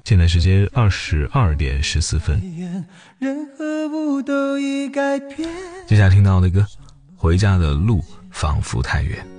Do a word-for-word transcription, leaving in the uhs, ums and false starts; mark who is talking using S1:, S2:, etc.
S1: 现在时间二十二点十四分。接下来听到的歌，回家的路仿佛太远。